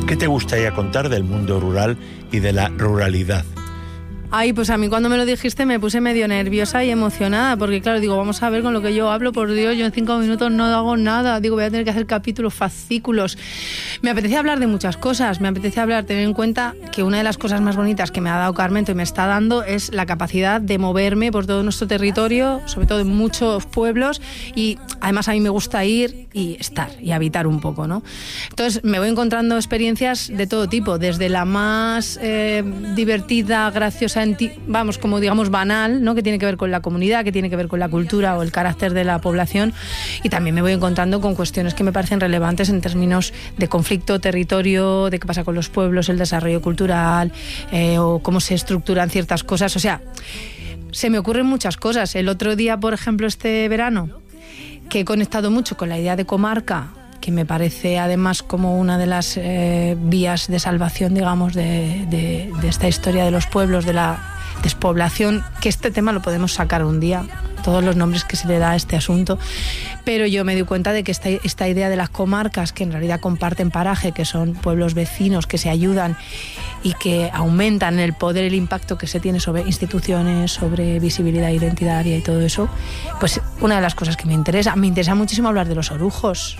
¿Qué te gustaría contar del mundo rural y de la ruralidad? Ay, pues a mí cuando me lo dijiste me puse medio nerviosa y emocionada, porque claro, digo, vamos a ver con lo que yo hablo, por Dios, yo en 5 minutos no hago nada, digo, voy a tener que hacer capítulos, fascículos. Me apetece hablar de muchas cosas, me apetece tener en cuenta que una de las cosas más bonitas que me ha dado Carmento y me está dando es la capacidad de moverme por todo nuestro territorio, sobre todo en muchos pueblos, y además a mí me gusta ir y estar y habitar un poco, ¿no? Entonces me voy encontrando experiencias de todo tipo, desde la más divertida, graciosa, vamos, como digamos banal, ¿no? Que tiene que ver con la comunidad, que tiene que ver con la cultura o el carácter de la población, y también me voy encontrando con cuestiones que me parecen relevantes en términos de conflicto, territorio, de qué pasa con los pueblos, el desarrollo cultural, o cómo se estructuran ciertas cosas. O sea, se me ocurren muchas cosas. El otro día, por ejemplo, este verano, que he conectado mucho con la idea de comarca, que me parece además como una de las vías de salvación, digamos, de esta historia de los pueblos, de la despoblación, que este tema lo podemos sacar un día, todos los nombres que se le da a este asunto, pero yo me doy cuenta de que esta idea de las comarcas, que en realidad comparten paraje, que son pueblos vecinos que se ayudan y que aumentan el poder, el impacto que se tiene sobre instituciones, sobre visibilidad identitaria y todo eso, pues una de las cosas que me interesa muchísimo hablar de los orujos.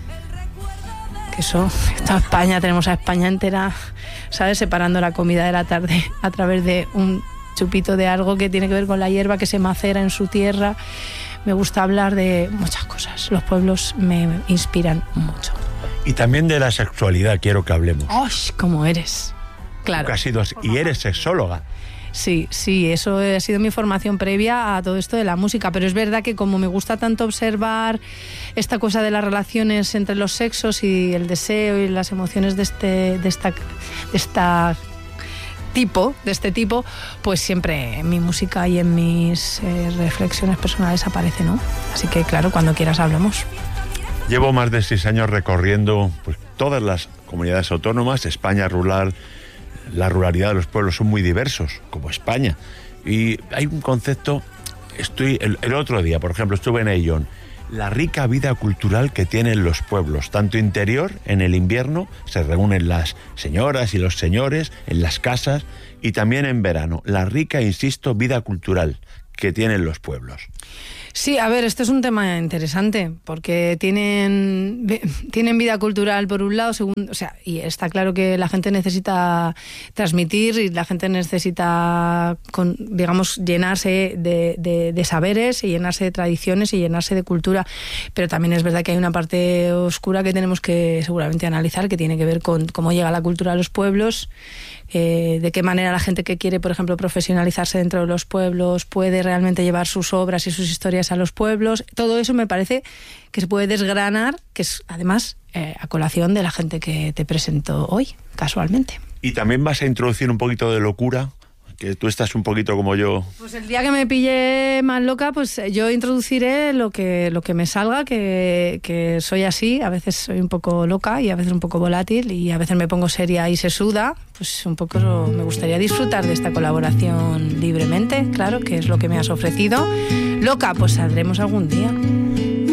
Eso, toda España, tenemos a España entera, ¿sabes?, separando la comida de la tarde a través de un chupito de algo que tiene que ver con la hierba que se macera en su tierra. Me gusta hablar de muchas cosas. Los pueblos me inspiran mucho. Y también de la sexualidad quiero que hablemos. ¡Ay, cómo eres! Claro. Tú has sido, y eres sexóloga. Sí, eso ha sido mi formación previa a todo esto de la música, pero es verdad que como me gusta tanto observar esta cosa de las relaciones entre los sexos y el deseo y las emociones de este tipo, pues siempre en mi música y en mis reflexiones personales aparece, ¿no? Así que claro, cuando quieras hablamos. Llevo más de 6 años recorriendo pues, todas las comunidades autónomas, España rural. La ruralidad de los pueblos son muy diversos, como España. Y hay un concepto, el otro día, por ejemplo, estuve en Ayllón, la rica vida cultural que tienen los pueblos, tanto interior, en el invierno, se reúnen las señoras y los señores en las casas, y también en verano, la rica, insisto, vida cultural que tienen los pueblos. Sí, a ver, esto es un tema interesante porque tienen vida cultural por un lado, segundo, o sea, y está claro que la gente necesita transmitir y la gente necesita, digamos, llenarse de saberes y llenarse de tradiciones y llenarse de cultura, pero también es verdad que hay una parte oscura que tenemos que seguramente analizar, que tiene que ver con cómo llega la cultura a los pueblos, de qué manera la gente que quiere, por ejemplo, profesionalizarse dentro de los pueblos puede realmente llevar sus obras y sus historias a los pueblos. Todo eso me parece que se puede desgranar, que es además a colación de la gente que te presento hoy, casualmente. Y también vas a introducir un poquito de locura, que tú estás un poquito como yo. Pues el día que me pille más loca, pues yo introduciré lo que me salga, que soy así, a veces soy un poco loca y a veces un poco volátil y a veces me pongo seria y se suda, pues un poco me gustaría disfrutar de esta colaboración libremente, claro, que es lo que me has ofrecido. Loca, pues saldremos algún día.